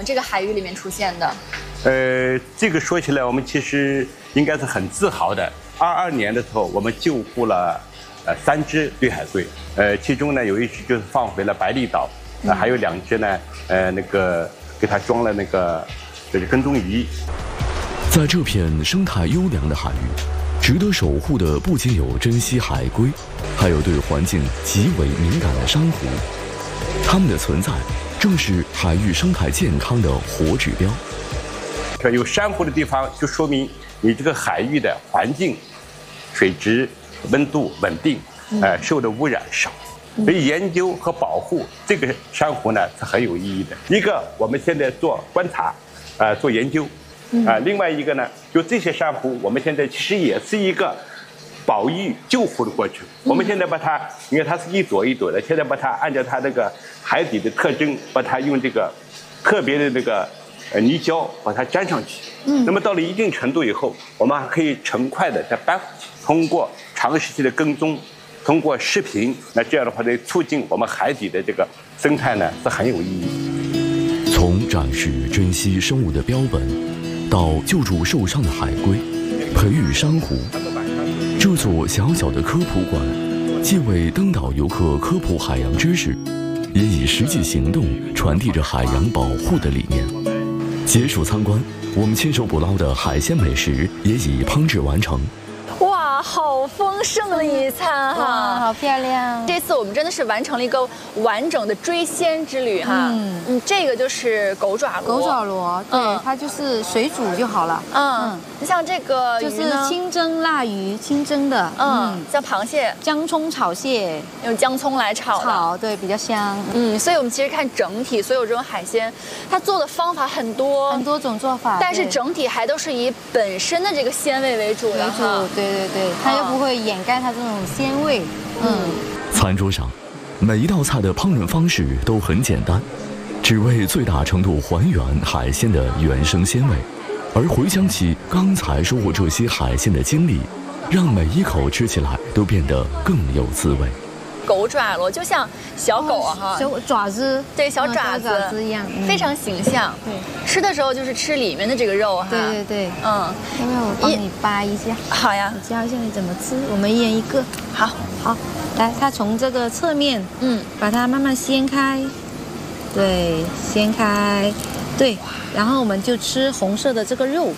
这个海域里面出现的？ 这个说起来，我们其实应该是很自豪的。22年的时候，我们救护了3只绿海龟，其中呢有一只就是放回了白鹂岛，还有2只呢，那个给它装了那个就是跟踪仪。 在这片生态优良的海域，值得守护的不仅有珍稀海龟，还有对环境极为敏感的珊瑚。它们的存在正是海域生态健康的活指标。 有珊瑚的地方，就说明你这个海域的环境、水质、温度稳定，受的污染少。所以研究和保护这个珊瑚呢是很有意义的。一个，我们现在做观察，做研究，另外一个呢，就这些珊瑚，我们现在其实也是一个保育救护的过程。我们现在把它，因为它是一朵一朵的，现在把它按照它这个海底的特征，把它用这个特别的这个泥胶把它粘上去。那么到了一定程度以后，我们还可以成块的再搬回去。通过长时期的跟踪，通过视频，那这样的话呢，促进我们海底的这个生态呢是很有意义。 从展示珍稀生物的标本，到救助受伤的海龟，培育珊瑚，这座小小的科普馆，既为登岛游客科普海洋知识，也以实际行动传递着海洋保护的理念。结束参观，我们亲手捕捞的海鲜美食也已烹制完成。 哇，好丰盛的一餐哈， 好漂亮！ 这次我们真的是完成了一个完整的追鲜之旅哈。这个就是狗爪螺。 狗爪螺，对，它就是水煮就好了。 你像这个就是清蒸腊鱼，清蒸的。 像螃蟹， 姜葱炒蟹， 用姜葱来炒， 对，比较香。 所以我们其实看整体，所有这种海鲜，它做的方法很多种做法， 但是整体还都是以本身的这个鲜味为主的。 对，它又不会掩盖它这种鲜味。 餐桌上，每一道菜的烹饪方式都很简单，只为最大程度还原海鲜的原生鲜味。而回想起刚才收获这些海鲜的经历，让每一口吃起来都变得更有滋味。 狗爪螺就像小狗哈， 小爪子， 对，小爪子一样， 非常形象。对，吃的时候就是吃里面的这个肉哈。 对。要不要我帮你扒一下？ 好呀， 我教一下你怎么吃。我们一人一个。好，来，它从这个侧面，把它慢慢掀开，对，掀开，对，然后我们就吃红色的这个肉。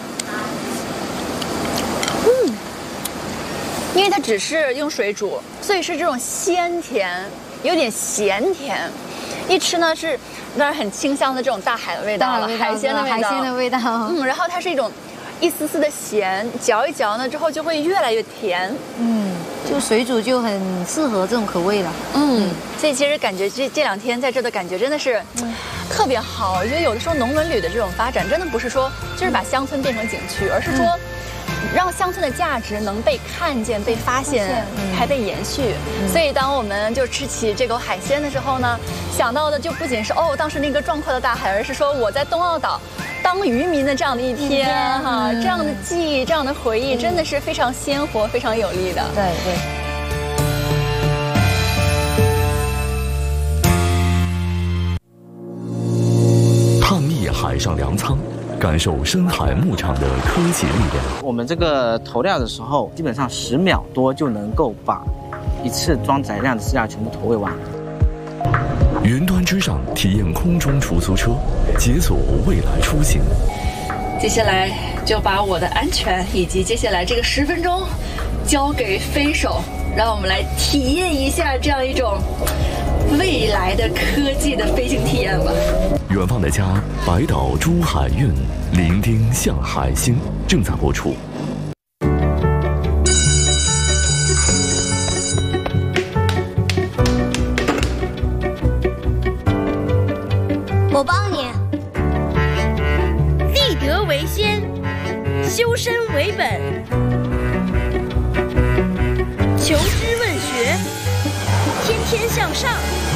因为它只是用水煮，所以是这种鲜甜，有点咸甜。一吃呢是当然很清香的这种大海的味道了，海鲜的味道。然后它是一丝丝的咸，嚼一嚼呢之后就会越来越甜。 就水煮就很适合这种口味了。 所以其实感觉这2天在这的感觉真的是特别好。我觉得有的时候农文旅的这种发展，真的不是说就是把乡村变成景区，而是说让乡村的价值能被看见、被发现，还被延续。所以当我们就吃起这口海鲜的时候呢，想到的就不仅是当时那个壮阔的大海，而是说我在东澳岛当渔民的这样的一天哈，这样的记忆、这样的回忆，真的是非常鲜活、非常有力的。 对。 探秘海上粮仓，感受深海牧场的科技力量。 我们这个投料的时候，基本上10秒多就能够把一次装载量的饲料全部投喂完。 云端之上体验空中出租车，解锁未来出行。 接下来就把我的安全以及接下来这个10分钟交给飞手，让我们来体验一下这样一种未来的科技的飞行体验吧。 远方的家，白岛珠海韵，伶仃向海星正在播出。 我帮你。 立德为先，修身为本，求知问学，天天向上。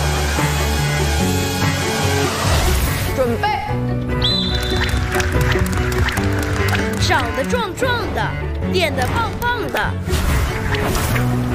准备。 长得壮壮的，练得棒棒的。